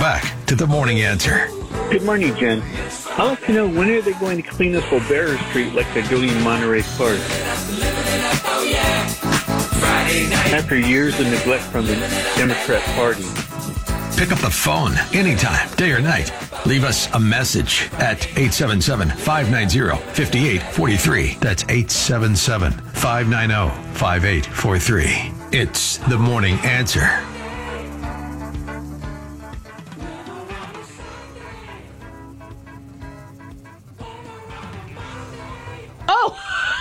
back to the Morning Answer. Good morning, Jen. I'd like to know, when are they going to clean up O'Barrow Street like they're doing in Monterey Park? After years of neglect from the Democrat Party. Pick up the phone anytime, day or night. Leave us a message at 877-590-5843. That's 877-590-5843. It's the Morning Answer. Oh!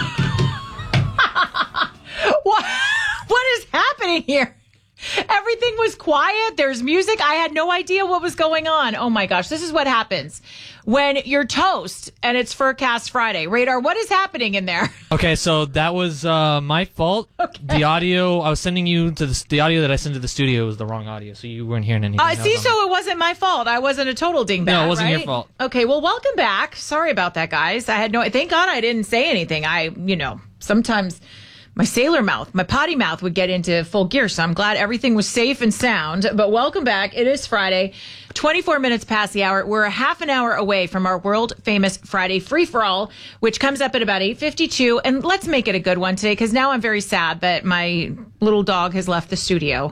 What is happening here? Everything was quiet. There's music. I had no idea what was going on. Oh my gosh. This is what happens when you're toast and it's Forecast Friday. Radar, what is happening in there? Okay, so that was my fault. Okay. The audio I was sending you to the audio that I sent to the studio was the wrong audio, so you weren't hearing anything. See, so it wasn't my fault. I wasn't a total dingbat. No, it wasn't right? your fault. Okay, well, welcome back. Sorry about that, guys. Thank God I didn't say anything. Sometimes my sailor mouth, my potty mouth would get into full gear. So I'm glad everything was safe and sound. But welcome back. It is Friday, 24 minutes past the hour. We're a half an hour away from our world famous Friday free-for-all, which comes up at about 8:52. And let's make it a good one today, because now I'm very sad that my little dog has left the studio.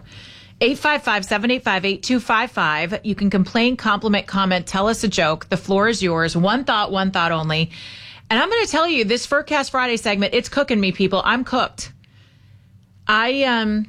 855-785-8255. You can complain, compliment, comment, tell us a joke. The floor is yours. One thought only. And I'm going to tell you, this Forecast Friday segment, it's cooking me, people. I'm cooked. I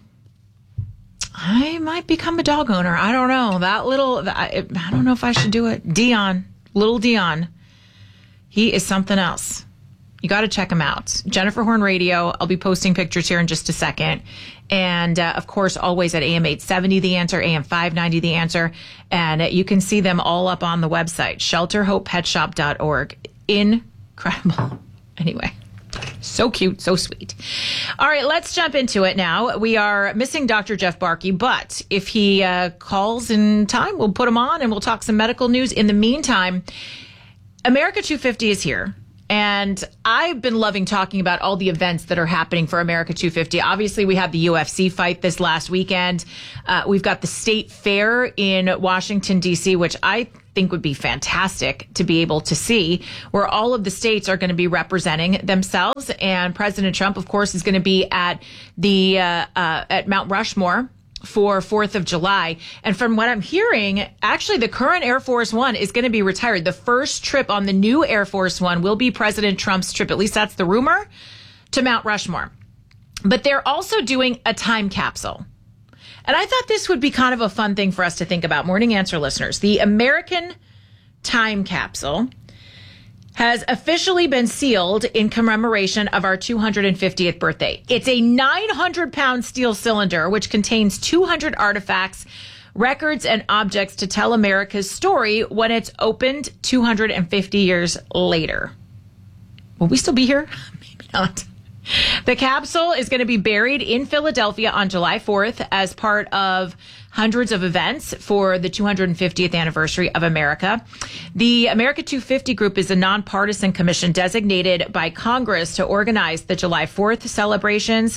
might become a dog owner. I don't know. I don't know if I should do it. Little Dion. He is something else. You got to check him out. Jennifer Horn Radio. I'll be posting pictures here in just a second. And, of course, always at AM 870 The Answer, AM 590 The Answer. And you can see them all up on the website, shelterhopepetshop.org. Incredible. Anyway, so cute, so sweet. All right, let's jump into it now. We are missing Dr. Jeff Barkey, but if he calls in time, we'll put him on and we'll talk some medical news. In the meantime, America 250 is here. And I've been loving talking about all the events that are happening for America 250. Obviously, we had the UFC fight this last weekend. We've got the State Fair in Washington, D.C., which I think would be fantastic to be able to see, where all of the states are going to be representing themselves. And President Trump, of course, is going to be at the at Mount Rushmore for 4th of July. And from what I'm hearing, actually the current Air Force One is going to be retired. The first trip on the new Air Force One will be President Trump's trip, at least that's the rumor, to Mount Rushmore. But they're also doing a time capsule. And I thought this would be kind of a fun thing for us to think about, Morning Answer listeners. The American time capsule has officially been sealed in commemoration of our 250th birthday. It's a 900-pound steel cylinder, which contains 200 artifacts, records, and objects to tell America's story when it's opened 250 years later. Will we still be here? Maybe not. The capsule is going to be buried in Philadelphia on July 4th as part of hundreds of events for the 250th anniversary of America. The America 250 Group is a nonpartisan commission designated by Congress to organize the July 4th celebrations,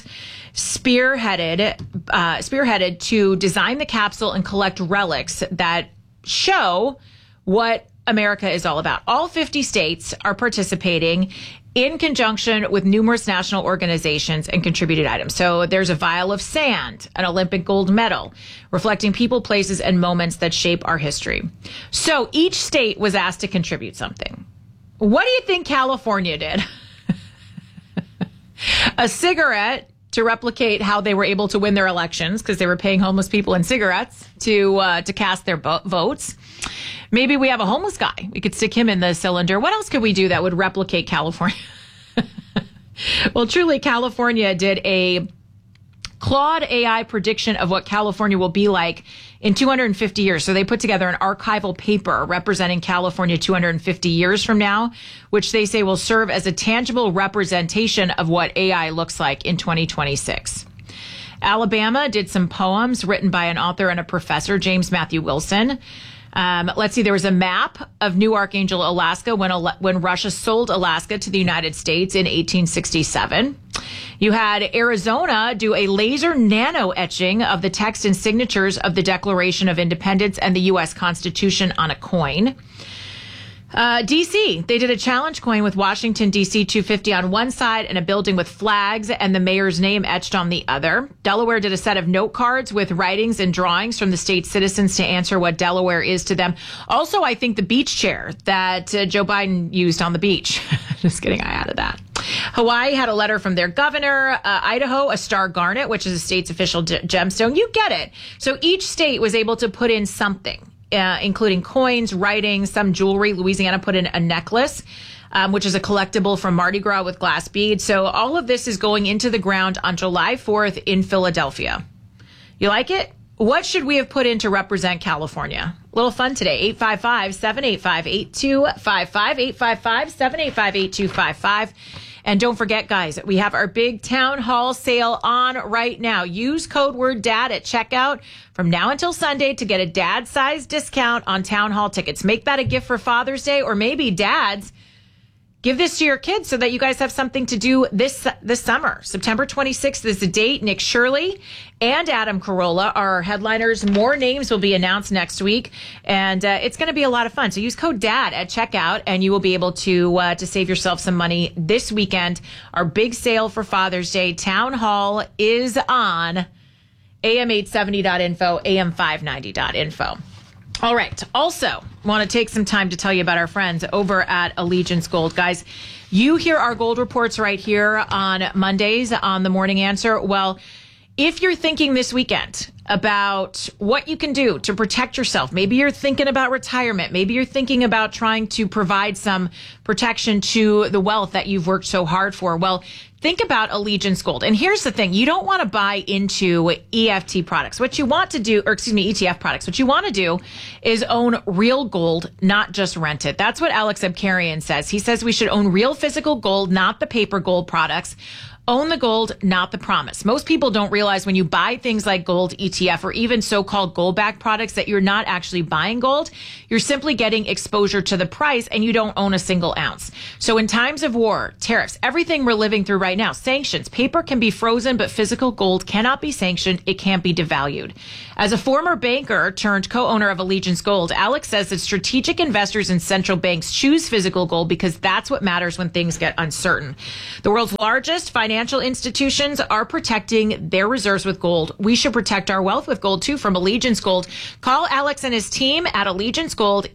spearheaded to design the capsule and collect relics that show what America is all about. All 50 states are participating in conjunction with numerous national organizations and contributed items. So there's a vial of sand, an Olympic gold medal, reflecting people, places, and moments that shape our history. So each state was asked to contribute something. What do you think California did? A cigarette to replicate how they were able to win their elections, because they were paying homeless people in cigarettes to cast their votes. Maybe we have a homeless guy. We could stick him in the cylinder. What else could we do that would replicate California? Well, truly, California did a Claude AI prediction of what California will be like in 250 years. So they put together an archival paper representing California 250 years from now, which they say will serve as a tangible representation of what AI looks like in 2026. Alabama did some poems written by an author and a professor, James Matthew Wilson. Let's see, there was a map of New Archangel, Alaska, when Russia sold Alaska to the United States in 1867. You had Arizona do a laser nano etching of the text and signatures of the Declaration of Independence and the U.S. Constitution on a coin. D.C., they did a challenge coin with Washington, D.C. 250 on one side and a building with flags and the mayor's name etched on the other. Delaware did a set of note cards with writings and drawings from the state's citizens to answer what Delaware is to them. Also, I think the beach chair that Joe Biden used on the beach. Just kidding, I added that. Hawaii had a letter from their governor. Idaho, a star garnet, which is a state's official gemstone. You get it. So each state was able to put in something. Including coins, writings, some jewelry. Louisiana put in a necklace, which is a collectible from Mardi Gras with glass beads. So all of this is going into the ground on July 4th in Philadelphia. You like it? What should we have put in to represent California? A little fun today. 855-785-8255. 855-785-8255. And don't forget, guys, we have our big town hall sale on right now. Use code word DAD at checkout from now until Sunday to get a dad-sized discount on town hall tickets. Make that a gift for Father's Day, or maybe dads, give this to your kids so that you guys have something to do this summer. September 26th is the date. Nick Shirley and Adam Carolla are our headliners. More names will be announced next week, and it's going to be a lot of fun. So use code DAD at checkout, and you will be able to save yourself some money this weekend. Our big sale for Father's Day. Town Hall is on am870.info, am590.info. All right. Also, want to take some time to tell you about our friends over at Allegiance Gold. Guys, you hear our gold reports right here on Mondays on The Morning Answer. Well, if you're thinking this weekend about what you can do to protect yourself, maybe you're thinking about retirement, maybe you're thinking about trying to provide some protection to the wealth that you've worked so hard for, well, think about Allegiance Gold. And here's the thing. You don't want to buy into EFT products. What you want to do, ETF products. What you want to do is own real gold, not just rent it. That's what Alex Abkarian says. He says we should own real physical gold, not the paper gold products. Own the gold, not the promise. Most people don't realize when you buy things like gold ETF or even so-called gold-backed products that you're not actually buying gold. You're simply getting exposure to the price, and you don't own a single ounce. So in times of war, tariffs, everything we're living through right now, sanctions, paper can be frozen, but physical gold cannot be sanctioned. It can't be devalued. As a former banker turned co-owner of Allegiance Gold, Alex says that strategic investors and central banks choose physical gold because that's what matters when things get uncertain. The world's largest financial institutions are protecting their reserves with gold. We should protect our wealth with gold too from Allegiance Gold. Call Alex and his team at Allegiance Gold,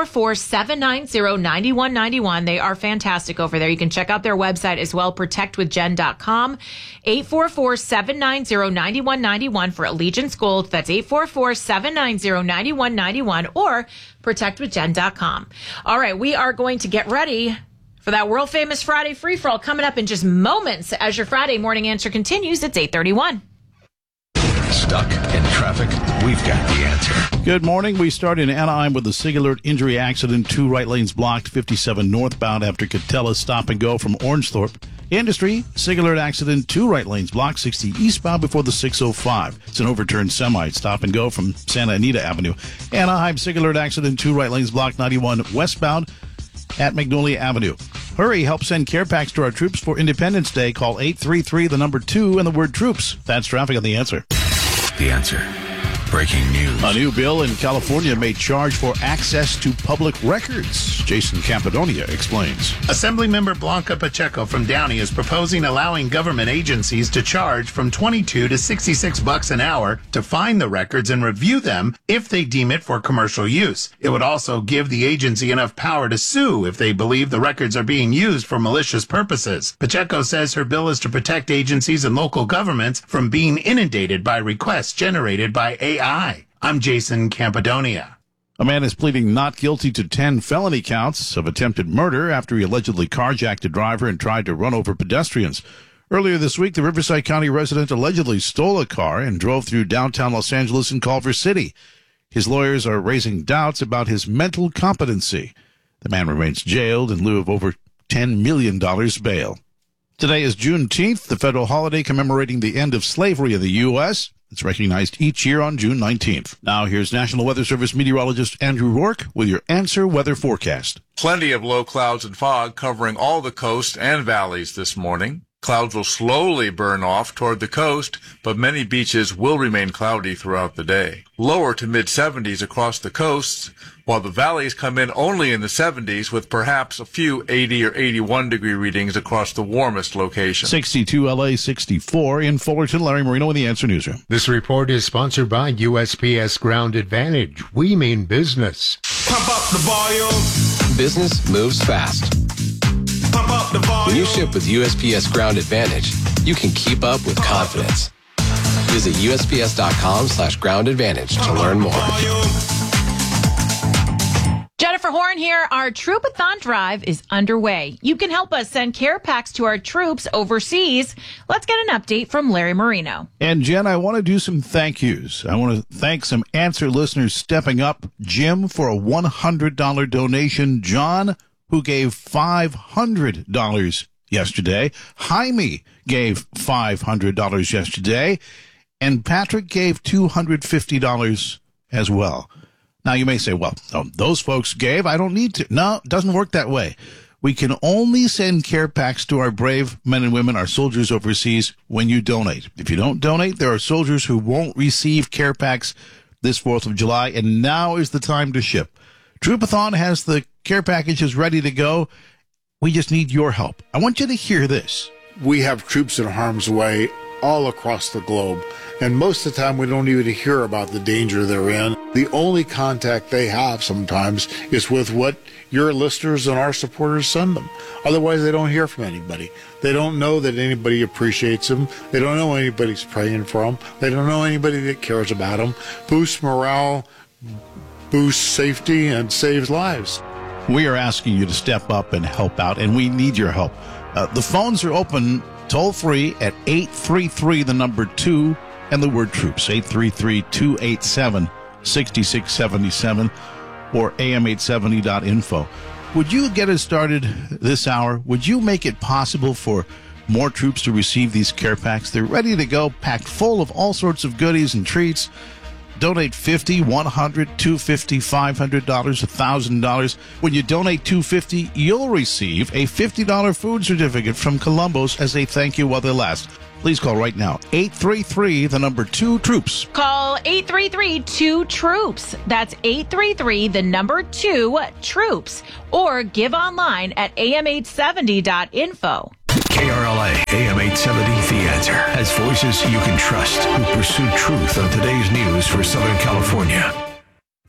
844-790-9191. They are fantastic over there. You can check out their website as well, protectwithjen.com. 844-790-9191 for Allegiance Gold. That's 844-790-9191 or protectwithjen.com. All right, we are going to get ready for that world famous Friday free for all coming up in just moments as your Friday morning answer continues. It's 8:31. Stuck in traffic? We've got the answer. Good morning. We start in Anaheim with a SIG alert injury accident. 2 right lanes blocked, 57 northbound after Catella stop and go from Orangethorpe. Industry, SIG alert accident, 2 right lanes blocked, 60 eastbound before the 605. It's an overturned semi, stop and go from Santa Anita Avenue. Anaheim, SIG alert accident, 2 right lanes blocked, 91 westbound at Magnolia Avenue. Hurry, help send care packs to our troops for Independence Day. Call 833, the number 2, and the word troops. That's traffic on The Answer. The Answer. Breaking news. A new bill in California may charge for access to public records. Jason Campidonia explains. Assemblymember Blanca Pacheco from Downey is proposing allowing government agencies to charge from $22 to $66 an hour to find the records and review them if they deem it for commercial use. It would also give the agency enough power to sue if they believe the records are being used for malicious purposes. Pacheco says her bill is to protect agencies and local governments from being inundated by requests generated by AI. I'm Jason Campidonia. A man is pleading not guilty to 10 felony counts of attempted murder after he allegedly carjacked a driver and tried to run over pedestrians. Earlier this week, the Riverside County resident allegedly stole a car and drove through downtown Los Angeles and Culver City. His lawyers are raising doubts about his mental competency. The man remains jailed in lieu of over $10 million bail. Today is Juneteenth, the federal holiday commemorating the end of slavery in the U.S. It's recognized each year on June 19th. Now here's National Weather Service meteorologist Andrew Rourke with your Answer Weather Forecast. Plenty of low clouds and fog covering all the coast and valleys this morning. Clouds will slowly burn off toward the coast, but many beaches will remain cloudy throughout the day. Lower to mid-70s across the coasts, while the valleys come in only in the 70s with perhaps a few 80 or 81 degree readings across the warmest locations. 62 LA, 64 in Fullerton. Larry Marino in the Answer Newsroom. This report is sponsored by USPS Ground Advantage. We mean business. Pump up the volume. Business moves fast. Pump up the volume. When you ship with USPS Ground Advantage, you can keep up with confidence. Visit USPS.com/Ground Advantage to learn more. Jennifer Horn here. Our Troopathon drive is underway. You can help us send care packs to our troops overseas. Let's get an update from Larry Marino. And Jen, I want to do some thank yous. I want to thank some Answer listeners stepping up. Jim for a $100 donation. John, who gave $500 yesterday. Jaime gave $500 yesterday. And Patrick gave $250 as well. Now, you may say, well, those folks gave. I don't need to. No, it doesn't work that way. We can only send care packs to our brave men and women, our soldiers overseas, when you donate. If you don't donate, there are soldiers who won't receive care packs this 4th of July, and now is the time to ship. Troopathon has the care packages ready to go. We just need your help. I want you to hear this. We have troops in harm's way all across the globe, and most of the time we don't even hear about the danger they're in. The only contact they have sometimes is with what your listeners and our supporters send them. Otherwise, they don't hear from anybody. They don't know that anybody appreciates them. They don't know anybody's praying for them. They don't know anybody that cares about them. Boosts morale, boosts safety, and saves lives. We are asking you to step up and help out, and we need your help. The phones are open toll-free at 833-2 and the word troops, 833-287-6677 or am870.info. Would you get us started this hour? Would you make it possible for more troops to receive these care packs? They're ready to go, packed full of all sorts of goodies and treats. Donate $50, $100, $250, $500, $1,000. When you donate $250, you'll receive a $50 food certificate from Columbo's as a thank you while they last. Please call right now, 833-2-TROOPS. Call 833-2-TROOPS. That's 833-2-TROOPS. Or give online at am870.info. KRLA AM 870 The Answer has voices you can trust who pursue truth on today's news for Southern California.